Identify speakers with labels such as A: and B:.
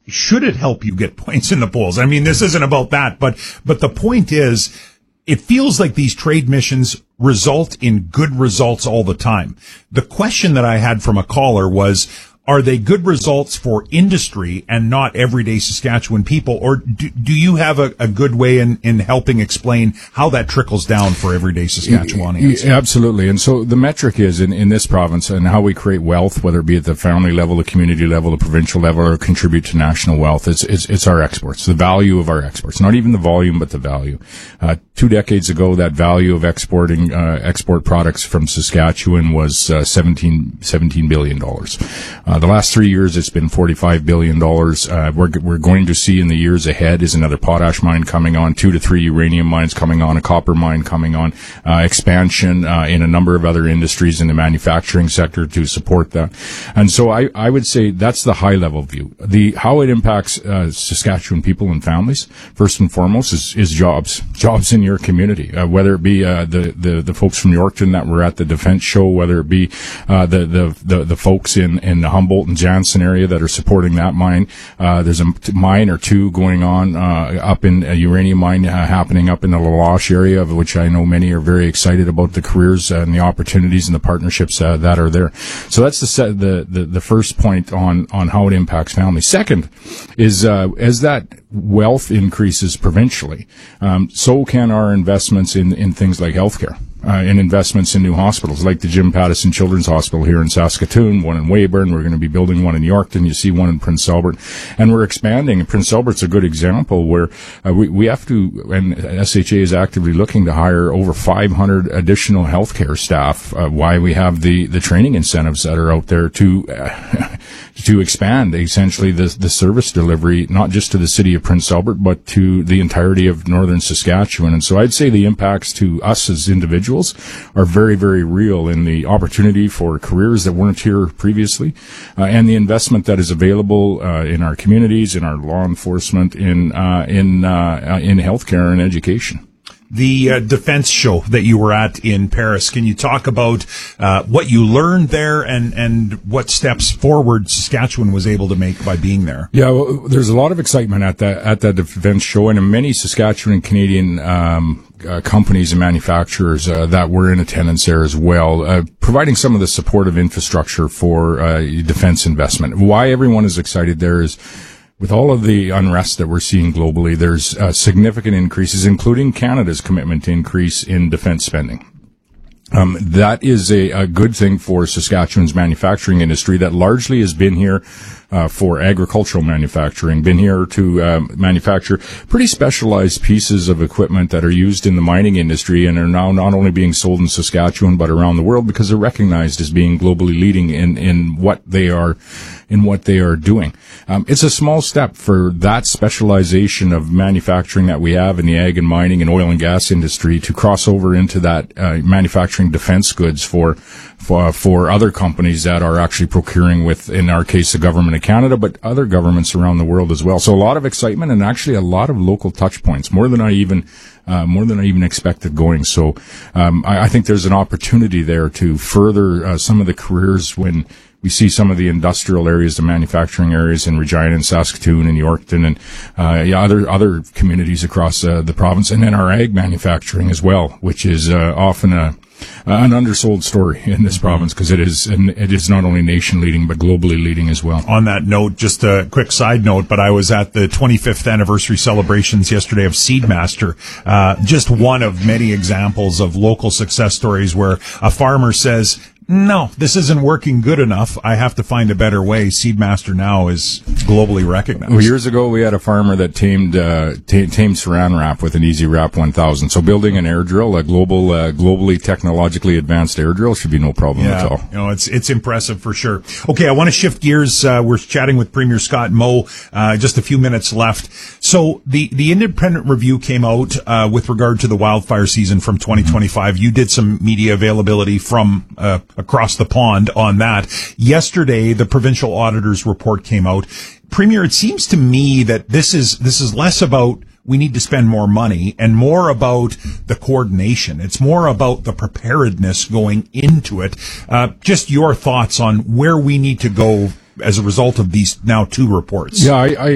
A: should it help you get points in the polls? I mean, this isn't about that, but the point is, it feels like these trade missions result in good results all the time. The question that I had from a caller was, are they good results for industry and not everyday Saskatchewan people? Or do you have a good way in helping explain how that trickles down for everyday Saskatchewanians?
B: Absolutely. And so the metric is in this province and how we create wealth, whether it be at the family level, the community level, the provincial level, or contribute to national wealth. It's our exports, the value of our exports, not even the volume, but the value. 2 decades ago, that value of exporting, export products from Saskatchewan was, $17 billion. The last 3 years, it's been $45 billion. We're going to see in the years ahead is another potash mine coming on, 2 to 3 uranium mines coming on, a copper mine coming on, expansion, in a number of other industries in the manufacturing sector to support that. And so I would say that's the high level view. How it impacts, Saskatchewan people and families, first and foremost, is jobs in your community, whether it be, the folks from Yorkton that were at the defense show, whether it be, the folks in the Humboldt and Jansen area that are supporting that mine. There's a mine or two going on up in a uranium mine happening up in the Laloche area, of which I know many are very excited about the careers and the opportunities and the partnerships that are there. So that's the first point on how it impacts families. Second is as that wealth increases provincially, so can our investments in things like healthcare. And investments in new hospitals, like the Jim Pattison Children's Hospital here in Saskatoon, one in Weyburn. We're going to be building one in Yorkton. You see one in Prince Albert. And we're expanding. And Prince Albert's a good example where we have to, and SHA is actively looking to hire over 500 additional healthcare staff, why we have the training incentives that are out there to expand essentially the service delivery, not just to the city of Prince Albert, but to the entirety of northern Saskatchewan. And so I'd say the impacts to us as individuals are very, very real in the opportunity for careers that weren't here previously, and the investment that is available in our communities, in our law enforcement, in healthcare and education.
A: The defense show that you were at in Paris, can you talk about what you learned there and what steps forward Saskatchewan was able to make by being there?
B: Yeah, well, there's a lot of excitement at that defense show, and many Saskatchewan and Canadian companies and manufacturers that were in attendance there as well, providing some of the supportive infrastructure for defense investment. Why everyone is excited there is, with all of the unrest that we're seeing globally, there's significant increases, including Canada's commitment to increase in defense spending. That is a good thing for Saskatchewan's manufacturing industry that largely has been here for agricultural manufacturing, been here to manufacture pretty specialized pieces of equipment that are used in the mining industry and are now not only being sold in Saskatchewan but around the world because they're recognized as being globally leading in what they are doing. It's a small step for that specialization of manufacturing that we have in the ag and mining and oil and gas industry to cross over into that manufacturing defense goods for other companies that are actually procuring with, in our case, the government of Canada, but other governments around the world as well. So a lot of excitement and actually a lot of local touch points, more than I even expected going. So I think there's an opportunity there to further some of the careers when we see some of the industrial areas, the manufacturing areas in Regina and Saskatoon and Yorkton and other communities across the province, and then our ag manufacturing as well, which is often an undersold story in this province because it is not only nation leading but globally leading as well.
A: On that note, just a quick side note, but I was at the 25th anniversary celebrations yesterday of Seedmaster, just one of many examples of local success stories where a farmer says, no, this isn't working good enough. I have to find a better way. Seedmaster now is globally recognized.
B: Well, years ago, we had a farmer that tamed Saran wrap with an Easy Wrap 1000. So building an air drill, a globally technologically advanced air drill, should be no problem at all.
A: You know, it's impressive for sure. Okay, I want to shift gears. We're chatting with Premier Scott Moe. Just a few minutes left. So the independent review came out with regard to the wildfire season from 2025. You did some media availability from across the pond on that. Yesterday, the provincial auditor's report came out. Premier, it seems to me that this is less about we need to spend more money and more about the coordination. It's more about the preparedness going into it. Just your thoughts on where we need to go as a result of these now two reports.
B: Yeah, I